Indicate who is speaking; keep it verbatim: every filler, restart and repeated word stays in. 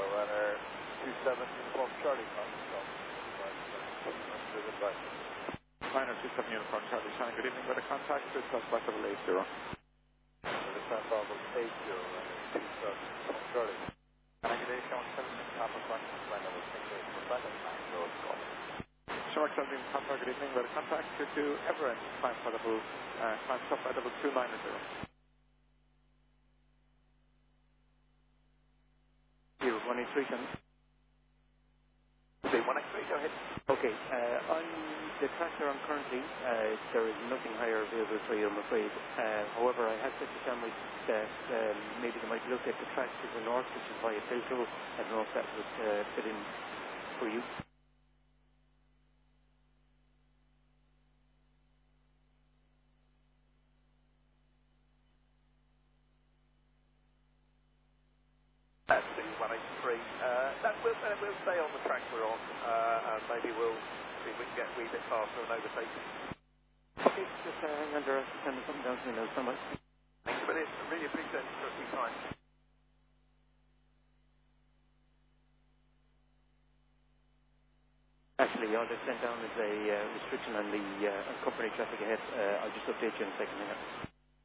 Speaker 1: runner two seven Uniform Charlie, contact.
Speaker 2: Liner two seven Uniform Charlie, Shannon, good evening, weather contact, two seven five double eight zero.
Speaker 1: Weather San Bravo eight zero, runner two seven Uniform Charlie. Triangulation one seven Papa Francis, line level six eight, Rebecca nine zero Scott.
Speaker 2: Shark seventeen contact, good evening, weather contact, two two Everett, climb for double, uh, climb stop by double two nine zero.
Speaker 3: Zero one eight three, Shannon.
Speaker 1: Say one eight three, go ahead.
Speaker 3: Okay, uh, on the track that I'm currently, uh, there is nothing higher available for you, I'm afraid. Uh, however, I have said to Shamrock that um, maybe they might look at the track to the north, which is via Filto. I don't know if that would uh, fit in for you.
Speaker 1: That's the one eight three. Uh, that we'll, uh, we'll stay on the track we're on, uh, and maybe we'll see if we can get a wee bit faster and overtake it.
Speaker 3: Okay, just uh, hang on there, send something down to me now, so much.
Speaker 1: Thanks for this, I really appreciate it for a few times.
Speaker 3: Actually, all they've sent down is a uh, restriction on the uh, on company traffic ahead. Uh, I'll just update you in a second. Hang on.